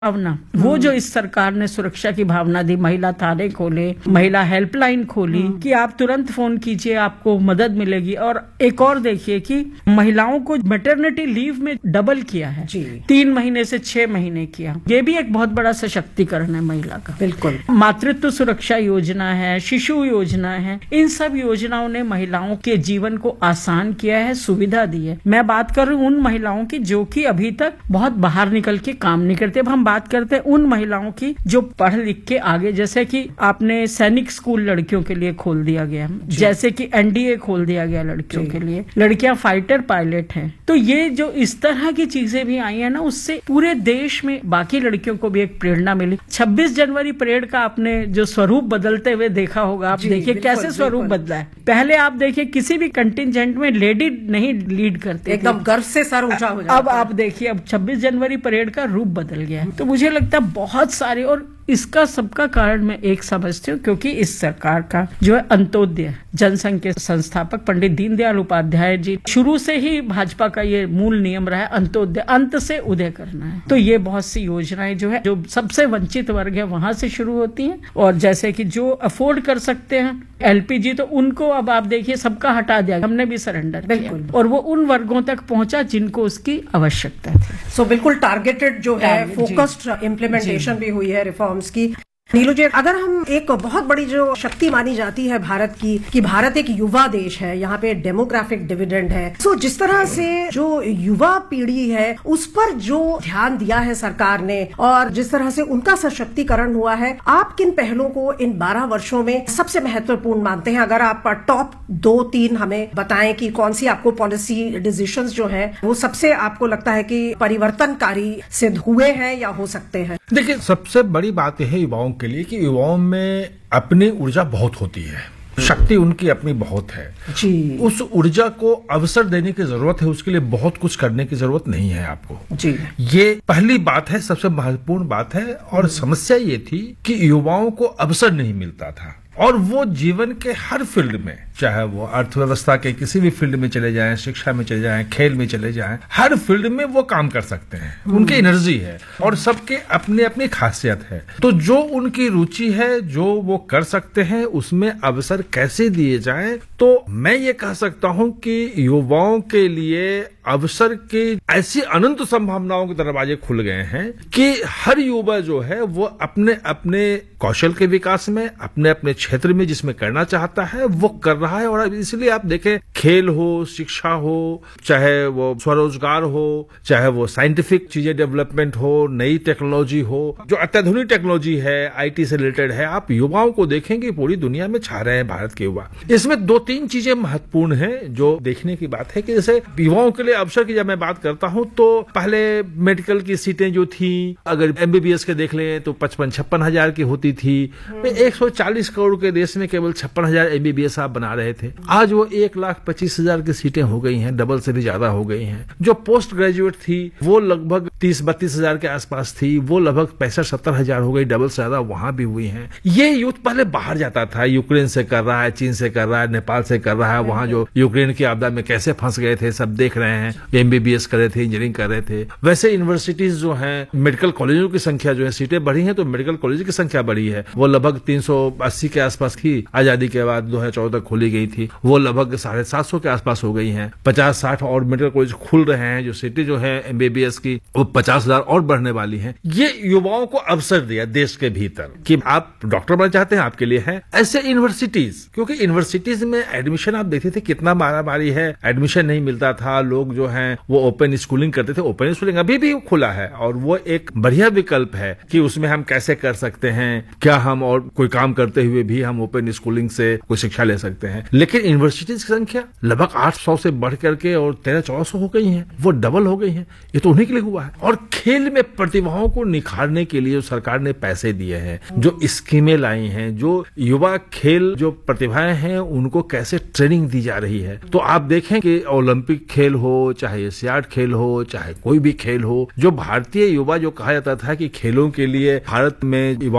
भावना, वो जो इस सरकार ने सुरक्षा की भावना दी, महिला थाने खोले, महिला हेल्पलाइन खोली कि आप तुरंत फोन कीजिए, आपको मदद मिलेगी। और एक और देखिए कि महिलाओं को मैटरनिटी लीव में डबल किया है, 3 महीने से 6 महीने किया। ये भी एक बहुत बड़ा सशक्तिकरण है महिला का। बिल्कुल। मातृत्व सुरक्षा योजना है, शिशु योजना है, इन सब योजनाओं ने महिलाओं के जीवन को आसान किया है, सुविधा दी है। मैं बात कर रही हूँ उन महिलाओं की जो कि अभी तक बहुत बाहर निकल के काम नहीं करते। अब हम बात करते हैं उन महिलाओं की जो पढ़ लिख के आगे, जैसे कि आपने सैनिक स्कूल लड़कियों के लिए खोल दिया गया, जैसे कि एनडीए खोल दिया गया लड़कियों के लिए, लड़कियां फाइटर पायलट हैं। तो ये जो इस तरह की चीजें भी आई है ना, उससे पूरे देश में बाकी लड़कियों को भी एक प्रेरणा मिली। 26 जनवरी परेड का आपने जो स्वरूप बदलते हुए देखा होगा, आप देखिए कैसे स्वरूप बदला है। पहले आप देखिए किसी भी कंटिजेंट में लेडी नहीं लीड करते, एकदम गर्व से सर ऊंचा हो जाता। अब आप देखिए अब 26 जनवरी परेड का रूप बदल गया है। तो मुझे लगता है बहुत सारे, और इसका सबका कारण मैं एक समझती हूँ, क्योंकि इस सरकार का जो है अंत्योदय जनसंघ के संस्थापक पंडित दीनदयाल उपाध्याय जी, शुरू से ही भाजपा का ये मूल नियम रहा है, अंत्योदय, अंत से उदय करना है। तो ये बहुत सी योजनाएं जो है, जो सबसे वंचित वर्ग है वहां से शुरू होती हैं, और जैसे कि जो अफोर्ड कर सकते हैं एलपीजी, तो उनको अब आप देखिए सबका हटा दिया, हमने भी सरेंडर किया, और वो उन वर्गों तक पहुंचा जिनको उसकी आवश्यकता थी। सो बिल्कुल टारगेटेड जो है, फोकस्ड इम्प्लीमेंटेशन भी हुई है रिफॉर्म्स की। नीलू जी, अगर हम एक बहुत बड़ी जो शक्ति मानी जाती है भारत की, कि भारत एक युवा देश है, यहाँ पे डेमोग्राफिक डिविडेंड है, तो जिस तरह से जो युवा पीढ़ी है उस पर जो ध्यान दिया है सरकार ने, और जिस तरह से उनका सशक्तिकरण हुआ है, आप किन पहलों को इन 12 वर्षों में सबसे महत्वपूर्ण मानते हैं? अगर आप टॉप 2-3 हमें बताएं कि कौन सी आपको पॉलिसी डिसीजंस जो है वो सबसे आपको लगता है कि परिवर्तनकारी सिद्ध हुए हैं या हो सकते हैं। देखिए, सबसे बड़ी बात यह है युवाओं के लिए कि युवाओं में अपनी ऊर्जा बहुत होती है, शक्ति उनकी अपनी बहुत है जी। उस ऊर्जा को अवसर देने की जरूरत है, उसके लिए बहुत कुछ करने की जरूरत नहीं है आपको जी। ये पहली बात है, सबसे महत्वपूर्ण बात है। और समस्या ये थी कि युवाओं को अवसर नहीं मिलता था, और वो जीवन के हर फील्ड में, चाहे वो अर्थव्यवस्था के किसी भी फील्ड में चले जाएं, शिक्षा में चले जाएं, खेल में चले जाएं, हर फील्ड में वो काम कर सकते हैं, उनकी एनर्जी है, और सबके अपनी अपनी खासियत है। तो जो उनकी रुचि है, जो वो कर सकते हैं, उसमें अवसर कैसे दिए जाएं। तो मैं ये कह सकता हूं कि युवाओं के लिए अवसर की ऐसी अनंत संभावनाओं के दरवाजे खुल गए हैं कि हर युवा जो है वो अपने अपने कौशल के विकास में, अपने अपने क्षेत्र में जिसमें करना चाहता है वो कर रहा है। और इसलिए आप देखें, खेल हो, शिक्षा हो, चाहे वो स्वरोजगार हो, चाहे वो साइंटिफिक चीजें डेवलपमेंट हो, नई टेक्नोलॉजी हो, जो अत्याधुनिक टेक्नोलॉजी है, आईटी से रिलेटेड है, आप युवाओं को देखेंगे पूरी दुनिया में छा रहे हैं भारत के युवा। इसमें 2-3 चीजें महत्वपूर्ण हैं जो देखने की बात है कि जैसे युवाओं के लिए अवसर की जब मैं बात करता हूं, तो पहले मेडिकल की सीटें जो थी, अगर एमबीबीएस के देख लें तो 55-56 हजार की होती थी। 140 करोड़ के देश में केवल 56 हजार एमबीबीएस आप बना रहे थे। आज वो 1,25,000 की सीटें हो गई हैं, डबल से भी ज्यादा हो गई हैं। जो पोस्ट ग्रेजुएट थी वो लगभग 30-32 हजार के आसपास थी, वो लगभग 65-70 हजार हो गई, डबल से ज्यादा वहां भी हुई हैं। ये यूथ पहले बाहर जाता था, यूक्रेन से कर रहा है, चीन से कर रहा है, नेपाल से कर रहा है, वहां जो यूक्रेन की आपदा में कैसे फंस गए थे सब देख रहे हैं, एमबीबीएस कर रहे थे, इंजीनियरिंग कर रहे थे। वैसे यूनिवर्सिटीज जो हैं, मेडिकल कॉलेजों की संख्या जो है, सीटें बढ़ी हैं तो मेडिकल कॉलेज की संख्या बढ़ी है। वो लगभग 380 के आसपास की आजादी के बाद 2014 तक खोली गई थी, वो लगभग 750 के आसपास हो गई हैं। 50-60 और मेडिकल कॉलेज खुल रहे हैं, जो सीटें जो है एमबीबीएस की वो 50,000 और बढ़ने वाली हैं। ये युवाओं को अवसर दिया देश के भीतर कि आप डॉक्टर बनना चाहते हैं, आपके लिए है। ऐसे यूनिवर्सिटीज, क्योंकि यूनिवर्सिटीज में एडमिशन आप देखते थे कितना मारामारी है, एडमिशन नहीं मिलता था, लोग जो हैं वो ओपन स्कूलिंग करते थे। ओपन स्कूलिंग अभी भी खुला है और वो एक बढ़िया विकल्प है कि उसमें हम कैसे कर सकते हैं, क्या हम और कोई काम करते हुए भी हम ओपन स्कूलिंग से कोई शिक्षा ले सकते हैं। लेकिन यूनिवर्सिटीज की संख्या लगभग 800 से बढ़ करके और 1300-1400 हो गई है, वो डबल हो गई है। ये तो उन्हीं के लिए हुआ है। और खेल में प्रतिभाओं को निखारने के लिए सरकार ने पैसे दिए हैं, जो स्कीमें लाई हैं, जो युवा खेल जो प्रतिभाएं हैं उनको कैसे ट्रेनिंग दी जा रही है। तो आप देखें कि ओलंपिक खेल हो, चाहे एशियाड खेल हो, चाहे कोई भी खेल हो, जो भारतीय युवा, जो कहा जाता था कि खेलों के लिए भारत में युवाओं का जो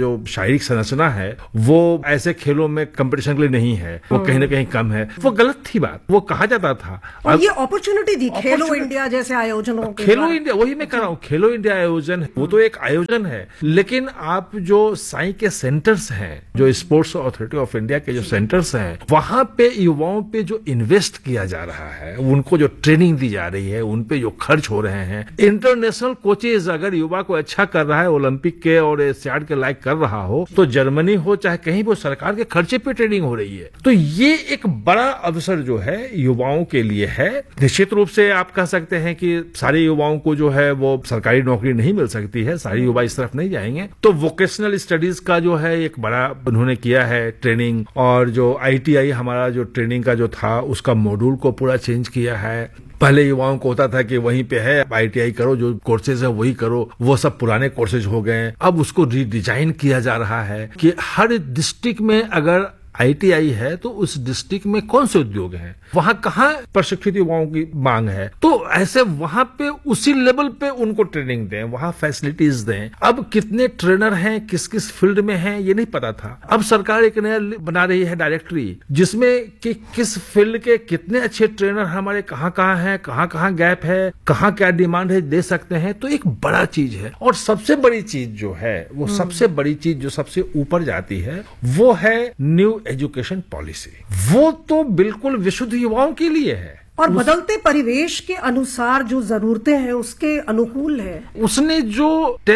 जो शारीरिक संरचना है वो ऐसे खेलों में कंपटीशन के लिए नहीं है, वो कहीं ना कहीं कम है, वो गलत थी बात। वो कहा जाता था और ये अपॉर्चुनिटी दी खेलो इंडिया जैसे आयोजनों के, खेलो इंडिया, वही मैं कह रहा हूँ, खेलो इंडिया आयोजन वो तो एक आयोजन है, लेकिन आप जो साई के सेंटर्स हैं, जो स्पोर्ट्स अथॉरिटी ऑफ इंडिया के जो सेंटर्स हैं, वहां पे युवाओं पे जो इन्वेस्ट किया जा रहा है, उनको जो ट्रेनिंग दी जा रही है, उन पे जो खर्च हो रहे हैं, इंटरनेशनल कोचेज अगर युवा को अच्छा कर रहा है, ओलंपिक के और एशियाड के लायक कर रहा हो, तो जर्मनी हो चाहे कहीं भी सरकार के खर्चे पे ट्रेनिंग हो रही है। तो ये एक बड़ा अवसर जो है युवाओं के लिए है। निश्चित रूप से आप कह सकते हैं कि सारे युवाओं को जो है वो सरकारी नौकरी नहीं मिल सकती है, सारे युवा इस तरफ नहीं जाएंगे, तो वोकेशनल स्टडीज का जो है एक बड़ा उन्होंने किया है ट्रेनिंग, और जो ITI हमारा जो ट्रेनिंग का जो था उसका मॉड्यूल को पूरा चेंज किया है। पहले युवाओं को होता था कि वहीं पे है ITI करो, जो कोर्सेज है वही करो, वो सब पुराने कोर्सेज हो गए। अब उसको रीडिजाइन किया जा रहा है कि हर डिस्ट्रिक्ट में अगर ITI है तो उस डिस्ट्रिक्ट में कौन से उद्योग हैं, वहां कहाँ प्रशिक्षित युवाओं की मांग है, तो ऐसे वहां पे उसी लेवल पे उनको ट्रेनिंग दें, वहां फैसिलिटीज दें। अब कितने ट्रेनर हैं, किस किस फील्ड में हैं, ये नहीं पता था। अब सरकार एक नया बना रही है डायरेक्टरी, जिसमें कि किस फील्ड के कितने अच्छे ट्रेनर हमारे कहाँ कहाँ हैं, कहाँ कहाँ गैप है, कहाँ क्या डिमांड है, दे सकते हैं। तो एक बड़ा चीज है। और सबसे बड़ी चीज जो है, वो सबसे बड़ी चीज जो सबसे ऊपर जाती है, वो है न्यू एजुकेशन पॉलिसी। वो तो बिल्कुल विशुद्ध युवाओं के लिए है और बदलते परिवेश के अनुसार जो जरूरतें हैं उसके अनुकूल है। उसने जो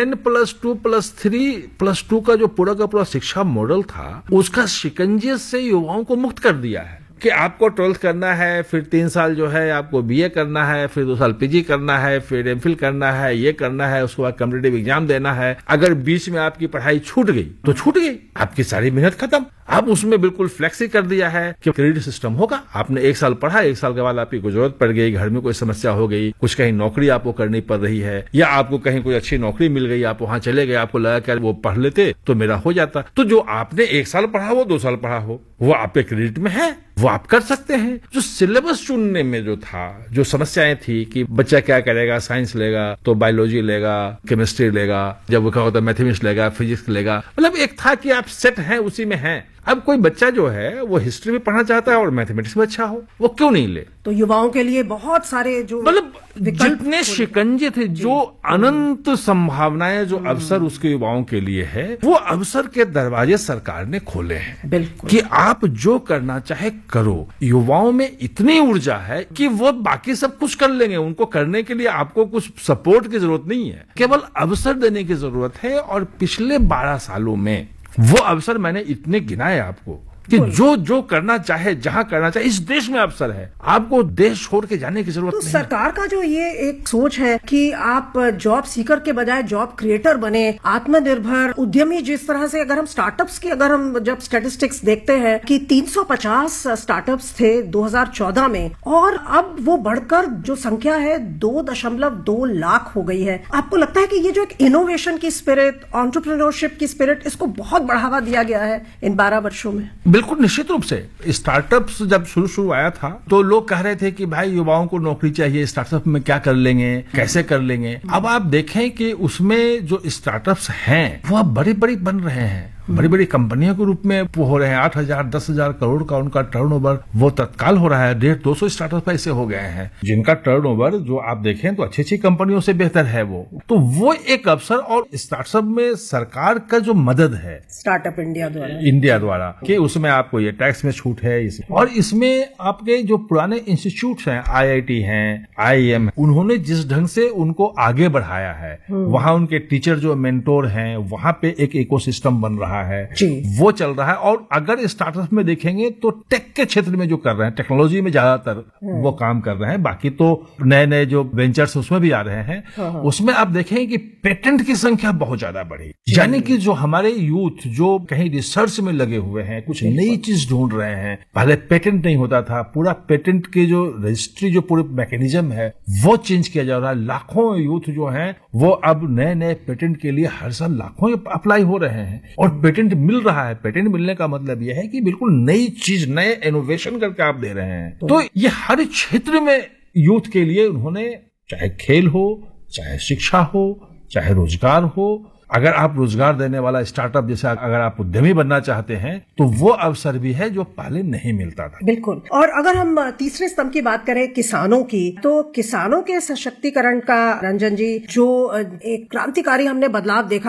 10+2+3+2 का जो पूरा शिक्षा मॉडल था, उसका शिकंजे से युवाओं को मुक्त कर दिया है कि आपको 12th करना है, फिर 3 साल जो है आपको BA करना है, फिर 2 साल PG करना है, फिर MPhil करना है, ये करना है, उसके बाद कॉम्पिटिटिव एग्जाम देना है। अगर बीच में आपकी पढ़ाई छूट गई तो छूट गई, आपकी सारी मेहनत खत्म। अब उसमें बिल्कुल फ्लेक्सी कर दिया है कि क्रेडिट सिस्टम होगा। आपने 1 साल पढ़ा, 1 साल के बाद आपकी कोई जरूरत पड़ गई, घर में कोई समस्या हो गई, कुछ कहीं नौकरी आपको करनी पड़ रही है, या आपको कहीं कोई अच्छी नौकरी मिल गई, आप वहां चले गए, आपको लगा कि वो पढ़ लेते तो मेरा हो जाता। तो जो आपने 1 साल पढ़ा हो, 2 साल पढ़ा हो, वो आपके क्रेडिट में है, वो आप कर सकते हैं। जो सिलेबस चुनने में जो था, जो समस्याएं थी कि बच्चा क्या करेगा, साइंस लेगा तो बायोलॉजी लेगा, केमिस्ट्री लेगा, जब वो क्या होता है मैथमेटिक्स लेगा, फिजिक्स लेगा, मतलब एक था कि आप सेट हैं, उसी में हैं। अब कोई बच्चा जो है वो हिस्ट्री भी पढ़ना चाहता है और मैथमेटिक्स में अच्छा हो, वो क्यों नहीं ले? तो युवाओं के लिए बहुत सारे जो मतलब जितने शिकंजे थे, जो अनंत संभावनाएं, जो अवसर उसके युवाओं के लिए है, वो अवसर के दरवाजे सरकार ने खोले हैं। बिल्कुल कि आप जो करना चाहे करो। युवाओं में इतनी ऊर्जा है कि वो बाकी सब कुछ कर लेंगे। उनको करने के लिए आपको कुछ सपोर्ट की जरूरत नहीं है, केवल अवसर देने की जरूरत है। और पिछले 12 सालों में वो अवसर मैंने इतने गिनाए आपको कि जो करना चाहे, जहां करना चाहे, इस देश में अवसर है, आपको देश छोड़ के जाने की जरूरत तो नहीं। सरकार का जो ये एक सोच है कि आप जॉब सीकर के बजाय जॉब क्रिएटर बने, आत्मनिर्भर उद्यमी, जिस तरह से अगर हम स्टार्टअप्स की अगर हम जब स्टैटिस्टिक्स देखते हैं कि 350 स्टार्टअप्स थे 2014 में, और अब वो बढ़कर जो संख्या है 2.2 लाख हो गई है। आपको लगता है कि ये जो एक इनोवेशन की स्पिरिट, एंटरप्रेन्योरशिप की स्पिरिट, इसको बहुत बढ़ावा दिया गया है इन 12 वर्षों में? बिल्कुल निश्चित रूप से। स्टार्टअप्स जब शुरू आया था तो लोग कह रहे थे कि भाई युवाओं को नौकरी चाहिए, स्टार्टअप में क्या कर लेंगे, कैसे कर लेंगे। अब आप देखें कि उसमें जो स्टार्टअप्स हैं वो अब बड़ी बड़ी बन रहे हैं, बड़ी बड़ी कंपनियों के रूप में हो रहे हैं। 8,000 10,000 करोड़ का उनका टर्नओवर वो तत्काल हो रहा है। 150-200 स्टार्टअप ऐसे हो गए हैं जिनका टर्नओवर जो आप देखें तो अच्छी अच्छी कंपनियों से बेहतर है वो। तो वो एक अवसर, और स्टार्टअप में सरकार का जो मदद है स्टार्टअप इंडिया द्वारा कि उसमें आपको ये टैक्स में छूट है, और इसमें आपके जो पुराने इंस्टीट्यूट हैं, IIT हैं, IIM, उन्होंने जिस ढंग से उनको आगे बढ़ाया है, वहां उनके टीचर जो मेंटोर हैं, वहां पे एक इकोसिस्टम बन रहा है, वो चल रहा है। और अगर स्टार्टअप में देखेंगे तो टेक के क्षेत्र में जो कर रहे हैं, टेक्नोलॉजी में ज्यादातर वो काम कर रहे हैं, बाकी तो नए नए जो वेंचर्स उसमें भी आ रहे हैं। उसमें आप देखेंगे कि पेटेंट की संख्या बहुत ज्यादा बढ़ी, यानी कि जो हमारे यूथ जो कहीं रिसर्च में लगे हुए हैं, कुछ नई चीज ढूंढ रहे हैं। पहले पेटेंट नहीं होता था, पूरा पेटेंट की जो रजिस्ट्री, जो पूरे मैकेनिज्म है, वो चेंज किया जा रहा है। लाखों यूथ जो हैं वो अब नए नए पेटेंट के लिए हर साल लाखों अप्लाई हो रहे हैं, और पेटेंट मिल रहा है। पेटेंट मिलने का मतलब यह है कि बिल्कुल नई चीज, नए इनोवेशन करके आप दे रहे हैं। तो ये हर क्षेत्र में यूथ के लिए उन्होंने, चाहे खेल हो, चाहे शिक्षा हो, चाहे रोजगार हो, अगर आप रोजगार देने वाला स्टार्टअप जैसे अगर आप उद्यमी बनना चाहते हैं तो वो अवसर भी है जो पहले नहीं मिलता था। बिल्कुल। और अगर हम तीसरे स्तंभ की बात करें किसानों की, तो किसानों के सशक्तिकरण का, रंजन जी, जो एक क्रांतिकारी हमने बदलाव देखा